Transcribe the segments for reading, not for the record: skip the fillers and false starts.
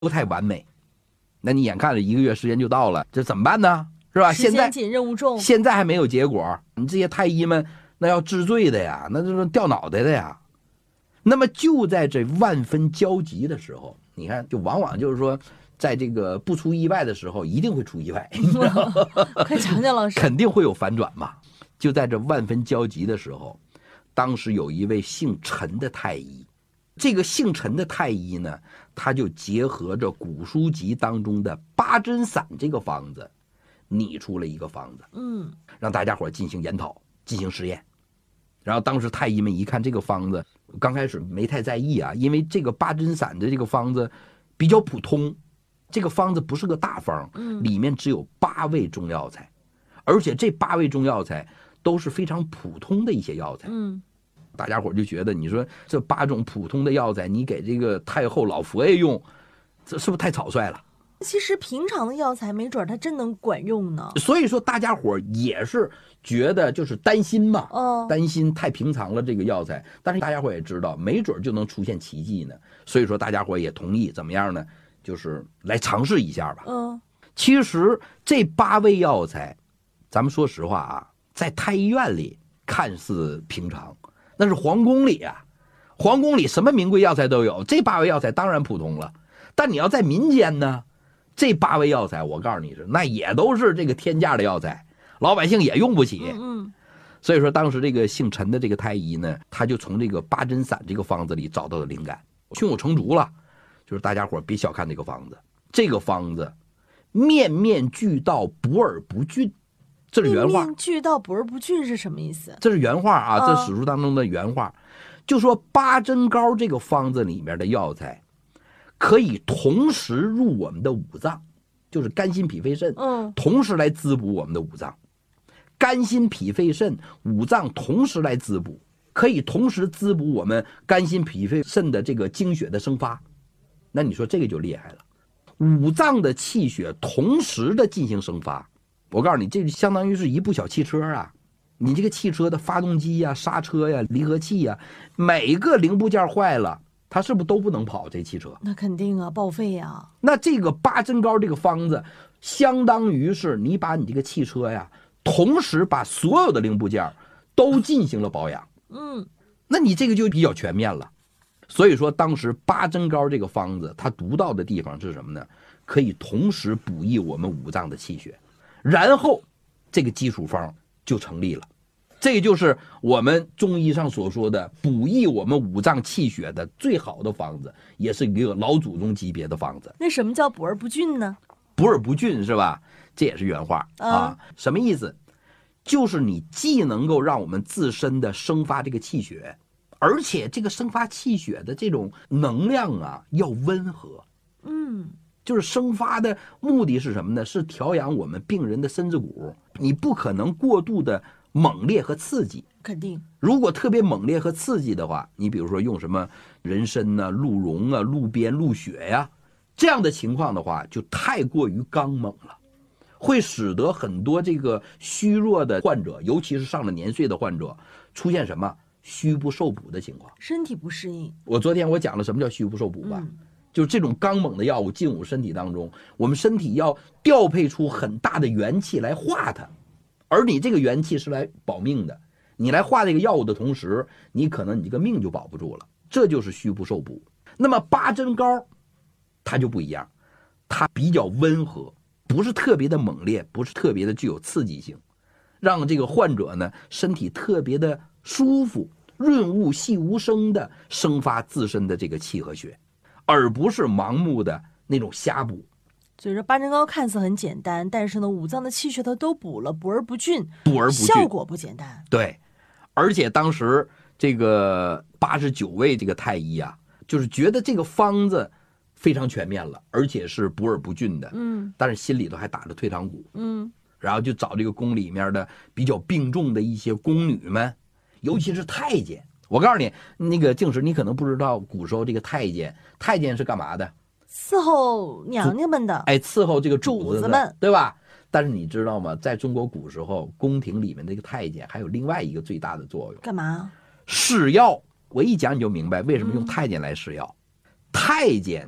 不太完美。那你眼看着1个月时间就到了，这怎么办呢？是吧？ 时间紧任务重， 现在还没有结果，你这些太医们那要治罪的呀，那就是掉脑袋的呀。那么就在这万分焦急的时候，你看，就往往就是说，在这个不出意外的时候，一定会出意外。 快讲讲老师， 肯定会有反转嘛。就在这万分焦急的时候，当时有一位姓陈的太医，这个姓陈的太医呢，他就结合着古书籍当中的八珍散这个方子，拟出了一个方子，让大家伙进行研讨，进行实验。然后当时太医们一看这个方子，刚开始没太在意啊，因为这个八珍散的这个方子比较普通，这个方子不是个大方，里面只有8味中药材，而且这8味中药材都是非常普通的一些药材。大家伙就觉得，你说这8种普通的药材，你给这个太后老佛爷用，这是不是太草率了？ 其实平常的药材没准它真能管用呢。 所以说大家伙也是觉得就是担心嘛，担心太平常了这个药材，但是大家伙也知道没准就能出现奇迹呢，所以说大家伙也同意怎么样呢，就是来尝试一下吧。其实这8味药材咱们说实话啊，在太医院里看似平常，那是皇宫里啊，皇宫里什么名贵药材都有，这8味药材当然普通了，但你要在民间呢，这8味药材我告诉你是那也都是这个天价的药材，老百姓也用不起。所以说当时这个姓陈的这个太医呢，他就从这个八珍散这个方子里找到了灵感，胸有成竹了。就是大家伙别小看这个方子，这个方子面面俱到，补而不峻，这是原话。面面俱到，补而不峻是什么意思？ 这是原话啊，这史书当中的原话，就说八珍膏这个方子里面的药材可以同时入我们的五脏，就是肝心脾肺肾，同时来滋补我们的五脏。肝心脾肺肾五脏同时来滋补，可以同时滋补我们肝心脾肺肾的这个精血的生发。那你说这个就厉害了，五脏的气血同时的进行生发。我告诉你，这相当于是一部小汽车啊，你这个汽车的发动机呀、刹车呀、离合器呀，每个零部件坏了，它是不是都不能跑？这汽车那肯定啊，报废啊。 那这个八珍膏这个方子，相当于是你把你这个汽车呀，同时把所有的零部件都进行了保养。那你这个就比较全面了。所以说当时八珍膏这个方子它独到的地方是什么呢？可以同时补益我们五脏的气血，然后这个基础方就成立了。这就是我们中医上所说的补益我们五脏气血的最好的方子，也是一个老祖宗级别的方子。 那什么叫补而不峻呢？ 补而不峻是吧？这也是原话啊。什么意思？就是你既能够让我们自身的生发这个气血，而且这个生发气血的这种能量啊要温和。就是生发的目的是什么呢？是调养我们病人的身子骨。你不可能过度的猛烈和刺激， 肯定。 如果特别猛烈和刺激的话，你比如说用什么人参啊、鹿茸啊、鹿鞭、鹿血呀，这样的情况的话，就太过于刚猛了，会使得很多这个虚弱的患者，尤其是上了年岁的患者，出现什么虚不受补的情况， 身体不适应。 昨天我讲了什么叫虚不受补吧。就是这种刚猛的药物进入身体当中，我们身体要调配出很大的元气来化它，而你这个元气是来保命的，你来化这个药物的同时，你可能你这个命就保不住了，这就是虚不受补。那么八珍膏它就不一样，它比较温和，不是特别的猛烈，不是特别的具有刺激性，让这个患者呢身体特别的舒服，润物细无声的生发自身的这个气和血，而不是盲目的那种瞎补。 所以说八珍膏看似很简单，但是呢五脏的气血它都补了，补而不峻，效果不简单。 对，而且当时这个89位这个太医啊，就是觉得这个方子非常全面了，而且是补而不峻的。但是心里头还打着退堂鼓。然后就找这个宫里面的比较病重的一些宫女们，尤其是太监。我告诉你，那个静石，你可能不知道，古时候这个太监是干嘛的？ 伺候娘娘们的， 伺候这个主子们， 对吧？但是你知道吗？在中国古时候，宫廷里面这个太监还有另外一个最大的作用， 干嘛？ 试药。我一讲你就明白为什么用太监来试药。太监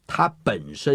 它本身